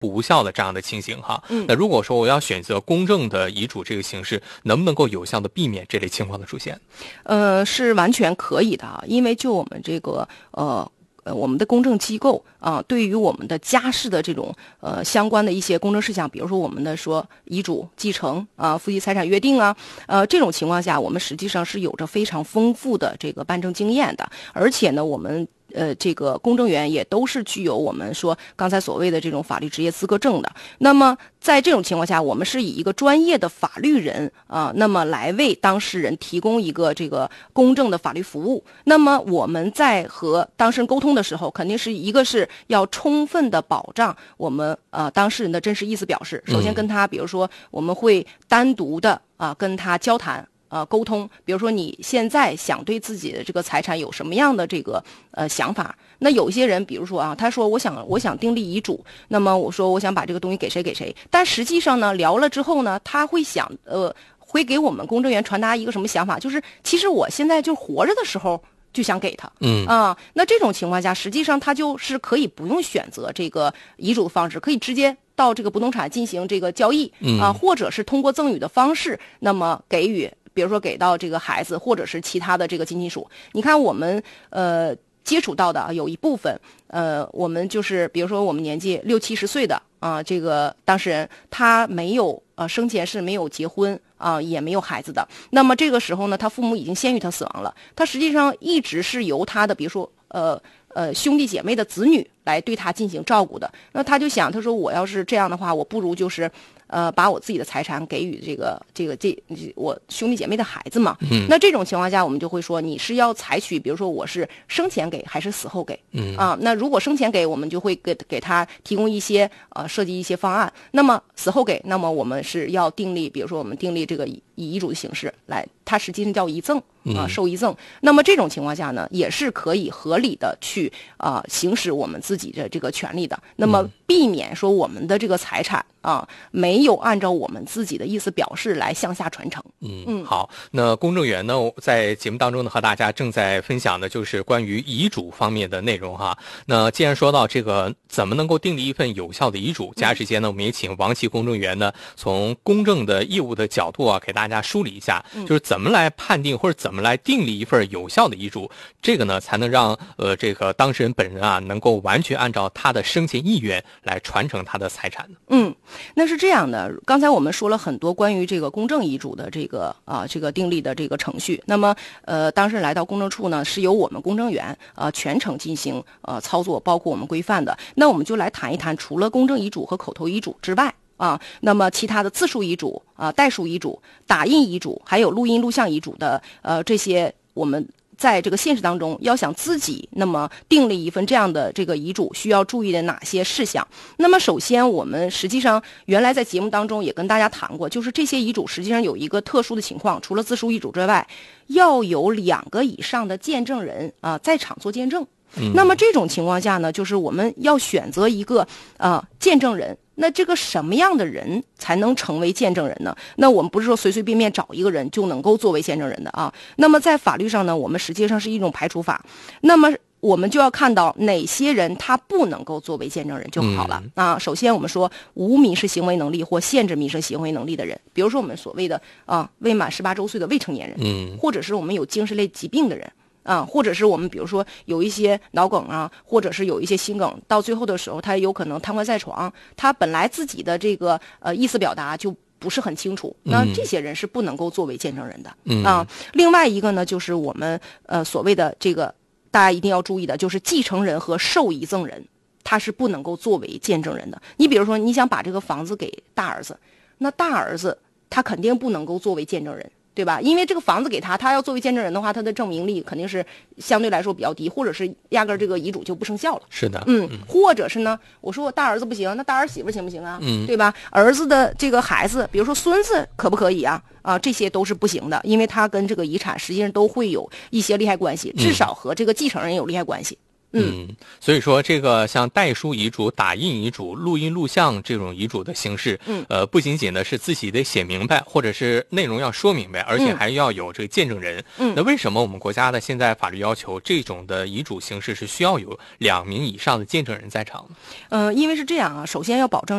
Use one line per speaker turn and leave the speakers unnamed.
不无效的这样的情形哈。那如果说我要选择公证的遗嘱这个形式，能不能够有效的避免这类情况的出现？
是完全可以的啊，因为就我们这个我们的公证机构啊，对于我们的家事的这种相关的一些公证事项，比如说我们的说遗嘱、继承啊、夫妻财产约定啊，这种情况下，我们实际上是有着非常丰富的这个办证经验的，而且呢，我们这个公证员也都是具有我们说刚才所谓的这种法律职业资格证的。那么在这种情况下，我们是以一个专业的法律人啊，那么来为当事人提供一个这个公正的法律服务。那么我们在和当事人沟通的时候，肯定是一个是要充分的保障我们当事人的真实意思表示。首先跟他，比如说我们会单独的跟他交谈。沟通，比如说你现在想对自己的这个财产有什么样的这个想法？那有一些人，比如说啊，他说我想订立遗嘱，那么我说我想把这个东西给谁给谁，但实际上呢，聊了之后呢，他会想会给我们公证员传达一个什么想法？就是其实我现在就活着的时候就想给他，那这种情况下，实际上他就是可以不用选择这个遗嘱的方式，可以直接到这个不动产进行这个交易或者是通过赠与的方式，那么给予。比如说给到这个孩子，或者是其他的这个近亲属。你看我们接触到的有一部分我们就是比如说我们年纪60、70岁的这个当事人，他没有生前是没有结婚也没有孩子的。那么这个时候呢，他父母已经先于他死亡了，他实际上一直是由他的比如说兄弟姐妹的子女来对他进行照顾的。那他就想，他说我要是这样的话，我不如就是把我自己的财产给予我兄弟姐妹的孩子嘛。那这种情况下，我们就会说，你是要采取，比如说我是生前给还是死后给？那如果生前给，我们就会给他提供一些设计一些方案。那么死后给，那么我们是要订立，比如说我们订立这个以遗嘱的形式来，它实际上叫遗赠受遗赠。那么这种情况下呢，也是可以合理的去行使我们自己的这个权利的。那么避免说我们的这个财产没有按照我们自己的意思表示来向下传承。
好，那公证员呢，在节目当中呢，和大家正在分享的就是关于遗嘱方面的内容哈。那既然说到这个怎么能够订立一份有效的遗嘱，假时间呢，我们也请王琦公证员呢，从公证的义务的角度给大家梳理一下，就是怎么来判定或者怎么来订立一份有效的遗嘱，这个呢才能让这个当事人本人能够完全按照他的生前意愿来传承他的财产。
那是这样的，刚才我们说了很多关于这个公证遗嘱的这个订立的这个程序。那么当事人来到公证处呢，是由我们公证员全程进行操作，包括我们规范的。那我们就来谈一谈，除了公证遗嘱和口头遗嘱之外那么其他的自述遗嘱代书遗嘱、打印遗嘱，还有录音录像遗嘱的这些，我们在这个现实当中要想自己那么订立一份这样的这个遗嘱，需要注意的哪些事项？那么首先我们实际上原来在节目当中也跟大家谈过，就是这些遗嘱实际上有一个特殊的情况，除了自书遗嘱之外，要有2个以上的见证人在场做见证。那么这种情况下呢，就是我们要选择一个见证人。那这个什么样的人才能成为见证人呢？那我们不是说随随便便找一个人就能够作为见证人的那么在法律上呢，我们实际上是一种排除法。那么我们就要看到哪些人他不能够作为见证人就好了首先我们说无民事行为能力或限制民事行为能力的人，比如说我们所谓的未满18周岁的未成年人，或者是我们有精神类疾病的人。或者是我们比如说有一些脑梗或者是有一些心梗，到最后的时候他有可能瘫痪在床，他本来自己的这个意思表达就不是很清楚，那这些人是不能够作为见证人的另外一个呢，就是我们所谓的这个大家一定要注意的，就是继承人和受遗赠人，他是不能够作为见证人的。你比如说你想把这个房子给大儿子，那大儿子他肯定不能够作为见证人，对吧？因为这个房子给他要作为见证人的话，他的证明力肯定是相对来说比较低，或者是压根这个遗嘱就不生效了。
是的，
或者是呢，我说我大儿子不行，那大儿媳妇行不行对吧？儿子的这个孩子，比如说孙子可不可以这些都是不行的，因为他跟这个遗产实际上都会有一些利害关系，至少和这个继承人有利害关系。
所以说这个像代书遗嘱、打印遗嘱、录音录像这种遗嘱的形式，不仅仅呢是自己得写明白，或者是内容要说明白，而且还要有这个见证人。那为什么我们国家的现在法律要求这种的遗嘱形式是需要有2名以上的见证人在场呢？
因为是这样啊，首先要保证